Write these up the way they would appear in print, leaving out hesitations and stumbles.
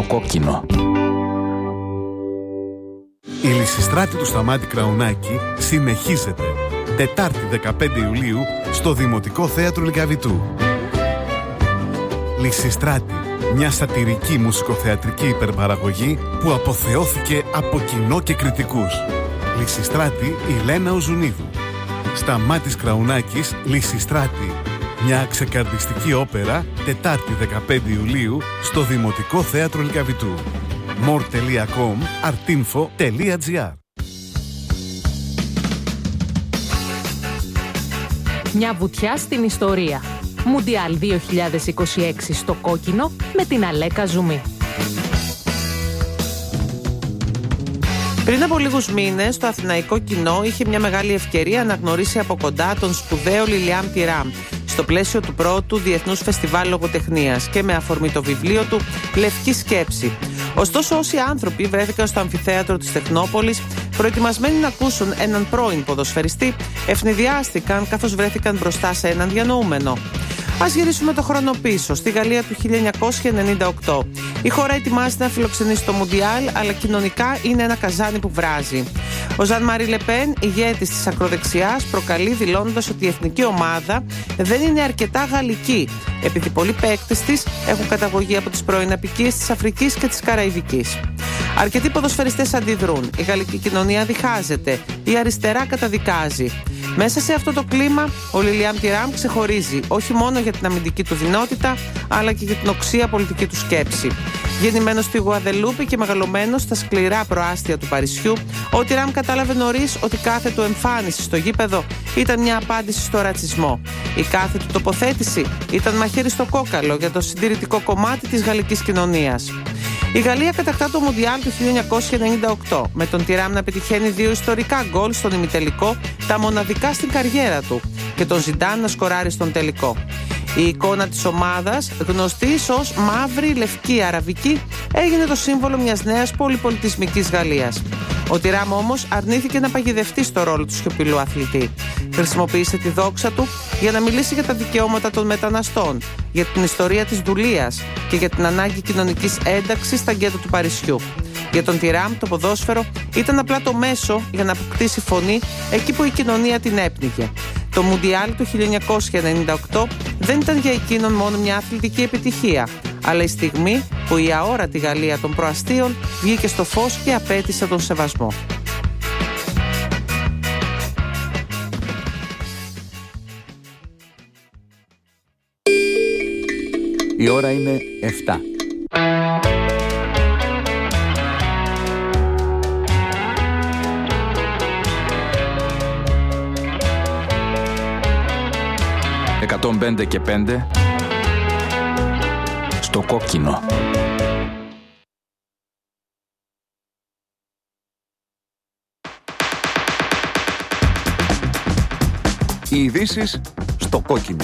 κόκκινο. Η Λυσιστράτη του Σταμάτη Κραουνάκη συνεχίζεται. Τετάρτη 15 Ιουλίου στο Δημοτικό Θέατρο Λυκαβητού. Λυσιστράτη, μια σατιρική μουσικοθεατρική υπερπαραγωγή που αποθεώθηκε από κοινό και κριτικούς. Λυσιστράτη Ηλένα Οζουνίδου. Σταμάτης Κραουνάκης, Λυσιστράτη. Μια ξεκαρδιστική όπερα, Τετάρτη 15 Ιουλίου στο Δημοτικό Θέατρο Λυκαβητού. more.com, artinfo.gr. Μια βουτιά στην ιστορία. Μουντιάλ 2026 στο κόκκινο με την Αλέκα Ζουμί. Πριν από λίγους μήνες, το αθηναϊκό κοινό είχε μια μεγάλη ευκαιρία να γνωρίσει από κοντά τον σπουδαίο Λιλιάμ Τιράμ στο πλαίσιο του πρώτου Διεθνούς Φεστιβάλ Λογοτεχνίας και με αφορμή το βιβλίο του «Λευκή Σκέψη». Ωστόσο, όσοι άνθρωποι βρέθηκαν στο αμφιθέατρο της Τεχνόπολης, προετοιμασμένοι να ακούσουν έναν πρώην ποδοσφαιριστή, ευνηδιάστηκαν καθώς βρέθηκαν μπροστά σε έναν διανοούμενο. Ας γυρίσουμε το χρόνο πίσω, στη Γαλλία του 1998. Η χώρα ετοιμάζεται να φιλοξενήσει το Μουντιάλ, αλλά κοινωνικά είναι ένα καζάνι που βράζει. Ο Ζαν Μάρι Λεπέν, ηγέτης της ακροδεξιάς, προκαλεί δηλώνοντας ότι η εθνική ομάδα δεν είναι αρκετά γαλλική, επειδή πολλοί παίκτες της έχουν καταγωγή από τις πρώην αποικίες της Αφρικής και της Καραϊβικής. Αρκετοί ποδοσφαιριστές αντιδρούν, η γαλλική κοινωνία διχάζεται, η αριστερά καταδικάζει. Μέσα σε αυτό το κλίμα, ο Λιλιάμ Τιράμ ξεχωρίζει όχι μόνο για την αμυντική του δυνότητα, αλλά και για την οξία πολιτική του σκέψη. Γεννημένος στη Γουαδελούπη και μεγαλωμένος στα σκληρά προάστια του Παρισιού, ο Τιράμ κατάλαβε νωρίς ότι κάθε του εμφάνιση στο γήπεδο ήταν μια απάντηση στο ρατσισμό. Η κάθε του τοποθέτηση ήταν μαχαίρι στο κόκαλο για το συντηρητικό κομμάτι της γαλλικής κοινωνίας. Η Γαλλία κατακτά το Μουντιάλ του 1998, με τον Τιράμ να πετυχαίνει 2 ιστορικά γκολ στον ημιτελικό, τα μοναδικά στην καριέρα του, και τον Ζιντάν να σκοράρει στον τελικό. Η εικόνα της ομάδας, γνωστή ως μαύρη, λευκή, αραβική, έγινε το σύμβολο μιας νέας πολυπολιτισμικής Γαλλίας. Ο Τιράμ όμως αρνήθηκε να παγιδευτεί στο ρόλο του σιωπηλού αθλητή. Χρησιμοποίησε τη δόξα του για να μιλήσει για τα δικαιώματα των μεταναστών, για την ιστορία της δουλείας και για την ανάγκη κοινωνικής ένταξης στα γκέτο του Παρισιού. Για τον Τιράμ το ποδόσφαιρο ήταν απλά το μέσο για να αποκτήσει φωνή εκεί που η κοινωνία την έπνιγε. Το Μουντιάλ του 1998 δεν ήταν για εκείνον μόνο μια αθλητική επιτυχία, αλλά η στιγμή που η αόρατη Γαλλία των προαστίων βγήκε στο φως και απέτησε τον σεβασμό. Η ώρα είναι 7. «105 και 5» στο κόκκινο. Οι ειδήσεις στο κόκκινο.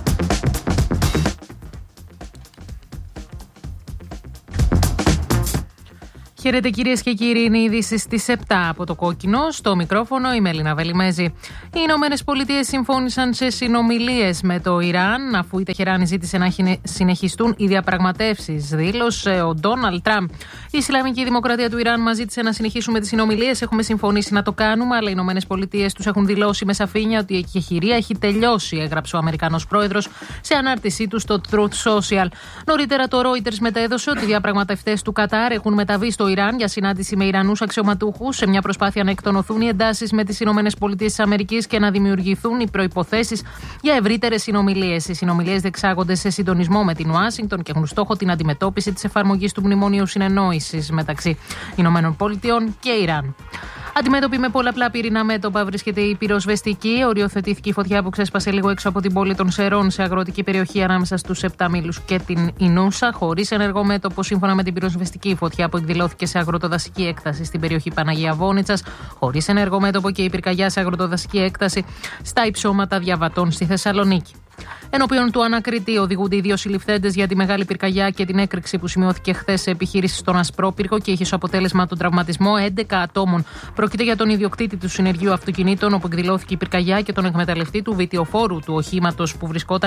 Χαίρετε κυρίες και κύριοι, είναι οι ειδήσεις στις 7 από το κόκκινο. Στο μικρόφωνο η Μελίνα Βελιμέζη. Οι Ηνωμένες Πολιτείες συμφώνησαν σε συνομιλίες με το Ιράν, αφού η Τεχεράνη ζήτησε να συνεχιστούν οι διαπραγματεύσεις, δήλωσε ο Ντόναλντ Τραμπ. Η Ισλαμική Δημοκρατία του Ιράν μας ζήτησε να συνεχίσουμε τις συνομιλίες. Έχουμε συμφωνήσει να το κάνουμε, αλλά οι Ηνωμένες Πολιτείες τους έχουν δηλώσει με σαφήνεια ότι η εκεχηρία έχει τελειώσει, έγραψε ο Αμερικανός πρόεδρος σε ανάρτησή του στο Truth Social. Νωρίτερα το Reuters μετέδωσε ότι οι διαπραγματευτές του Κατάρ έχουν μεταβεί στο Ιράν για συνάντηση με Ιρανούς αξιωματούχους σε μια προσπάθεια να εκτονωθούν οι εντάσεις με τις Ηνωμένες Πολιτείες της Αμερικής και να δημιουργηθούν οι προϋποθέσεις για ευρύτερες συνομιλίες. Οι συνομιλίες διεξάγονται σε συντονισμό με την Ουάσιγκτον και έχουν στόχο την αντιμετώπιση της εφαρμογής του Μνημονίου Συνεννόησης μεταξύ Ηνωμένων Πολιτειών και Ιράν. Αντιμέτωπη με πολλαπλά πυρηνά μέτωπα βρίσκεται η πυροσβεστική. Οριοθετήθηκε η φωτιά που ξέσπασε λίγο έξω από την πόλη των Σερών σε αγροτική περιοχή ανάμεσα στους Επταμίλους και την Ινούσα, χωρίς ενεργό μέτωπο σύμφωνα με την πυροσβεστική. Η φωτιά που εκδηλώθηκε σε αγροτοδασική έκταση στην περιοχή Παναγία Βόνιτσας, χωρίς ενεργό μέτωπο και η πυρκαγιά σε αγροτοδασική έκταση στα υψώματα Διαβατών στη Θεσσαλονίκη. Ενώπιον του ανακριτή οδηγούνται οι δύο συλληφθέντες για τη μεγάλη πυρκαγιά και την έκρηξη που σημειώθηκε χθες σε επιχείρηση στον Ασπρόπυργο και είχε ως αποτέλεσμα τον τραυματισμό 11 ατόμων. Πρόκειται για τον ιδιοκτήτη του συνεργείου αυτοκινήτων, όπου εκδηλώθηκε η πυρκαγιά, και τον εκμεταλλευτή του βιτιοφόρου οχήματος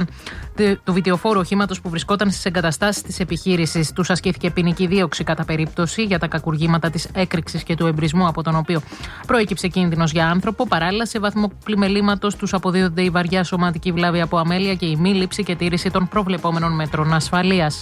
που βρισκόταν στις εγκαταστάσεις της επιχείρησης. Τους ασκήθηκε ποινική δίωξη κατά περίπτωση για τα κακουργήματα της έκρηξης και του εμπρισμού, από τον οποίο προέκυψε κίνδυνος για άνθρωπο. Παράλληλα, σε βαθμό πλημελήματος τους αποδίδονται η βαριά σωματική βλάβη από αμέλεια και η μη λήψη και τήρηση των προβλεπόμενων μέτρων ασφαλείας.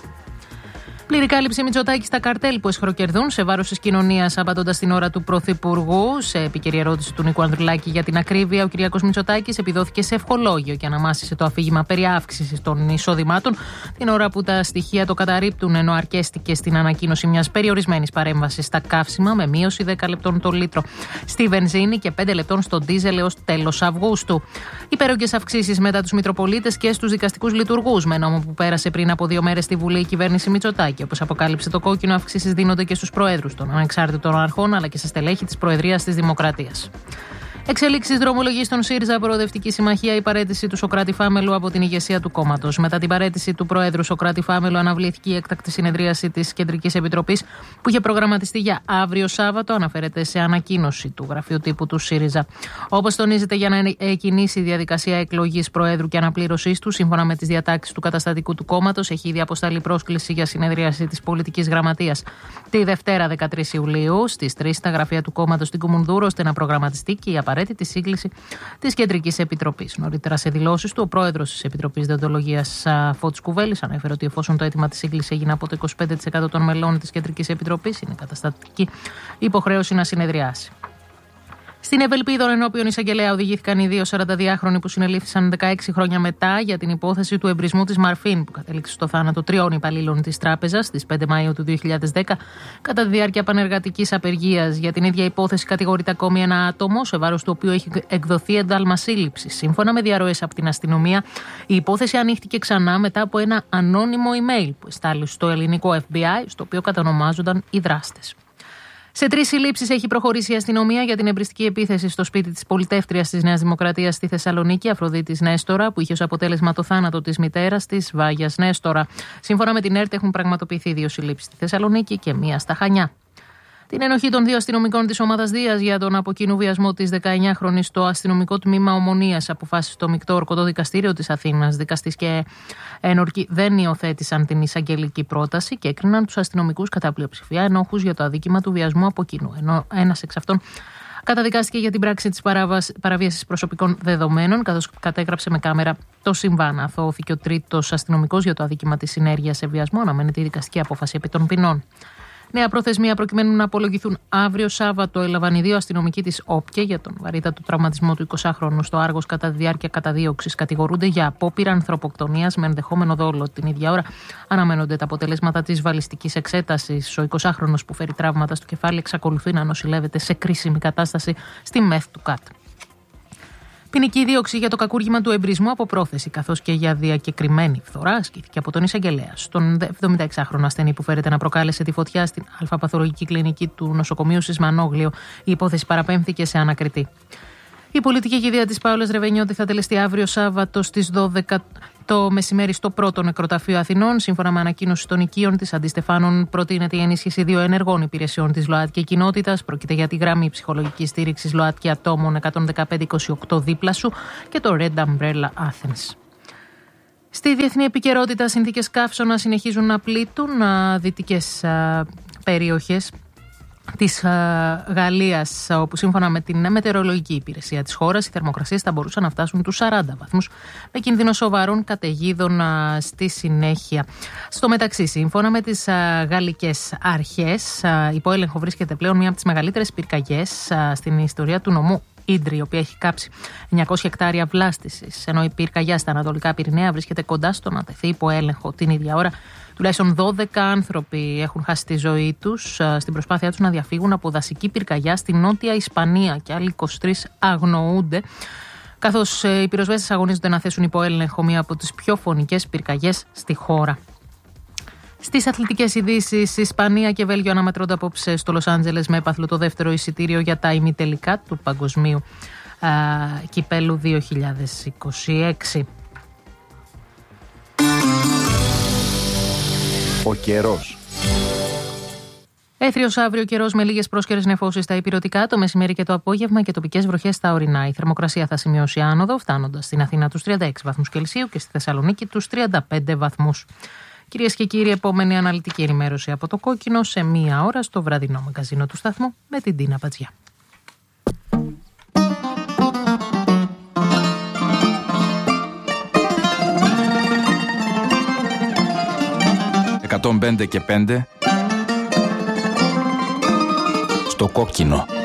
Πλήρη κάλυψη Μητσοτάκη στα καρτέλ που εσχροκερδούν σε βάρος της κοινωνίας, απαντώντας την ώρα του Πρωθυπουργού. Σε επίκαιρη ερώτηση του Νίκου Ανδρουλάκη για την ακρίβεια, ο Κυριάκος Μητσοτάκης επιδόθηκε σε ευχολόγιο και αναμάσισε το αφήγημα περί αύξησης των εισοδημάτων, την ώρα που τα στοιχεία το καταρρίπτουν, ενώ αρκέστηκε στην ανακοίνωση μιας περιορισμένης παρέμβασης στα καύσιμα με μείωση 10 λεπτών το λίτρο στη βενζίνη και 5 λεπτών στο ντίζελ έως τέλος Αυγούστου. Υπέρογγες αυξήσεις μετά τους Μητροπολίτες και στους δικαστικούς λειτουργούς, με νόμο που πέρασε πριν από 2 μέρες στη Βουλή η κυβέρνηση Μητσοτάκη. Και όπως αποκάλυψε το Κόκκινο, αυξήσεις δίνονται και στους προέδρους των ανεξάρτητων αρχών αλλά και σε στελέχη της Προεδρίας της Δημοκρατίας. Εξελίξεις δρομολογής των ΣΥΡΙΖΑ, Προοδευτική Συμμαχία, η παραίτηση του Σωκράτη Φάμελου από την ηγεσία του κόμματος. Μετά την παραίτηση του Προέδρου Σωκράτη Φάμελου, αναβλήθηκε η έκτακτη συνεδρίαση της Κεντρικής Επιτροπής που είχε προγραμματιστεί για αύριο Σάββατο, αναφέρεται σε ανακοίνωση του γραφείου τύπου του ΣΥΡΙΖΑ. Όπως τονίζεται, για να εκκινήσει η διαδικασία εκλογής Προέδρου και αναπλήρωσής του, σύμφωνα με τις διατάξεις του καταστατικού του κόμματος, έχει ήδη αποσταλεί πρόσκληση για συνεδρίαση της Πολιτικής Γραμματείας τη Δευτέρα 13 Ιουλίου στις 3 στα γραφεία του κόμματος στην Κουμουνδούρο, ώστε να προγραμματιστεί και η απαραίτητη σύγκληση της Κεντρικής Επιτροπής. Νωρίτερα, σε δηλώσεις του, ο πρόεδρος της Επιτροπής Δεοντολογίας, Φώτης Κουβέλης, ανέφερε ότι εφόσον το αίτημα της σύγκλησης έγινε από το 25% των μελών της Κεντρικής Επιτροπής, είναι καταστατική υποχρέωση να συνεδριάσει. Στην Ευελπίδων, ενώπιον εισαγγελέα, οδηγήθηκαν οι δύο 42χρονοι που συνελήφθησαν 16 χρόνια μετά για την υπόθεση του εμπρισμού της Μαρφίν, που κατέληξε στο θάνατο 3 υπαλλήλων της τράπεζας στις 5 Μαΐου του 2010, κατά τη διάρκεια πανεργατικής απεργίας. Για την ίδια υπόθεση κατηγορείται ακόμη ένα άτομο, σε βάρος του οποίου έχει εκδοθεί ένταλμα σύλληψης. Σύμφωνα με διαρροές από την αστυνομία, η υπόθεση ανοίχτηκε ξανά μετά από ένα ανώνυμο email που εστάλει στο ελληνικό FBI, στο οποίο κατανομάζονταν οι δράστες. Σε 3 συλλήψεις έχει προχωρήσει η αστυνομία για την εμπριστική επίθεση στο σπίτι της πολιτεύτριας της Νέας Δημοκρατίας στη Θεσσαλονίκη, Αφροδίτης Νέστορα, που είχε ως αποτέλεσμα το θάνατο της μητέρας της, Βάγιας Νέστορα. Σύμφωνα με την ΕΡΤ, έχουν πραγματοποιηθεί 2 συλλήψεις στη Θεσσαλονίκη και 1 στα Χανιά. Την ενοχή των 2 αστυνομικών της ομάδας Δίας για τον από κοινού βιασμό της 19χρονης στο αστυνομικό τμήμα Ομονίας αποφάσισε το Μεικτό Ορκωτό Δικαστήριο της Αθήνας. Δικαστής και ένορκοι δεν υιοθέτησαν την εισαγγελική πρόταση και έκριναν τους αστυνομικούς κατά πλειοψηφία ενόχους για το αδίκημα του βιασμού από κοινού. Ενώ ένας εξ αυτών καταδικάστηκε για την πράξη της παραβίασης προσωπικών δεδομένων, καθώς κατέγραψε με κάμερα το συμβάν. Αθώθηκε ο 3ος αστυνομικός για το αδίκημα της συνέργειας σε βιασμό. Αναμένεται η δικαστική απόφαση επί των ποινών. Νέα προθεσμία προκειμένου να απολογηθούν αύριο Σάββατο έλαβαν οι 2 αστυνομικοί της ΟΠΚΕ για τον βαρύτατο τραυματισμό του 20χρονου στο Άργος κατά τη διάρκεια καταδίωξης. Κατηγορούνται για απόπειρα ανθρωποκτονίας με ενδεχόμενο δόλο. Την ίδια ώρα αναμένονται τα αποτελέσματα της βαλιστικής εξέτασης. Ο 20χρονος που φέρει τραύματα στο κεφάλι εξακολουθεί να νοσηλεύεται σε κρίσιμη κατάσταση στη ΜΕΘ του ΚΑΤ. Ποινική δίωξη για το κακούργημα του εμπρισμού από πρόθεση, καθώς και για διακεκριμένη φθορά, ασκήθηκε από τον εισαγγελέα. Στον 76χρονο ασθενή που φέρεται να προκάλεσε τη φωτιά στην αλφαπαθολογική κλινική του νοσοκομείου Σισμανόγλιο, η υπόθεση παραπέμφθηκε σε ανακριτή. Η πολιτική κηδεία της Παόλας Ρεβενιώτη θα τελεστεί αύριο Σάββατο στις 12 το μεσημέρι στο πρώτο νεκροταφείο Αθηνών. Σύμφωνα με ανακοίνωση των οικείων της Αντιστεφάνων, προτείνεται η ενίσχυση 2 ενεργών υπηρεσιών της ΛΟΑΤΚΙ κοινότητας. Πρόκειται για τη γραμμή ψυχολογικής στήριξης ΛΟΑΤΚΙ ατόμων 115-28 δίπλα σου και το Red Umbrella Athens. Στη διεθνή επικαιρότητα, συνθήκες καύσωνα συνεχίζουν να πλήττουν δυτικές περιοχές της Γαλλίας, όπου σύμφωνα με την μετεωρολογική υπηρεσία της χώρας οι θερμοκρασίες θα μπορούσαν να φτάσουν τους 40 βαθμούς με κίνδυνο σοβαρών καταιγίδων στη συνέχεια. Στο μεταξύ, σύμφωνα με τις γαλλικές αρχές, υπό έλεγχο βρίσκεται πλέον μία από τις μεγαλύτερες πυρκαγιές στην ιστορία του νομού Ίντρι, η οποία έχει κάψει 900 εκτάρια βλάστησης, ενώ η πυρκαγιά στα Ανατολικά Πυρηναία βρίσκεται κοντά στο να τεθεί υπό έλεγχο. Την ίδια ώρα, τουλάχιστον 12 άνθρωποι έχουν χάσει τη ζωή τους στην προσπάθειά τους να διαφύγουν από δασική πυρκαγιά στη Νότια Ισπανία και άλλοι 23 αγνοούνται, καθώς οι πυροσβέστες αγωνίζονται να θέσουν υπό έλεγχο μία από τις πιο φωνικές πυρκαγιές στη χώρα. Στις αθλητικές ειδήσεις, Ισπανία και Βέλγιο αναμετρώνται απόψε στο Λος Άντζελες με έπαθλο το δεύτερο εισιτήριο για τα ημιτελικά του Παγκοσμίου Κυπέλου 2026. Ο καιρός. Έθριος αύριο καιρός με λίγες πρόσκαιρες νεφώσεις στα ηπειρωτικά, το μεσημέρι και το απόγευμα και τοπικές βροχές στα ορεινά. Η θερμοκρασία θα σημειώσει άνοδο, φτάνοντας στην Αθήνα τους 36 βαθμούς Κελσίου και στη Θεσσαλονίκη τους 35 βαθμούς. Κυρίες και κύριοι, επόμενη αναλυτική ενημέρωση από το Κόκκινο σε μία ώρα στο βραδινό μαγκαζίνο του σταθμού με την Τίνα Πατζιά. 105 και 5 στο Κόκκινο.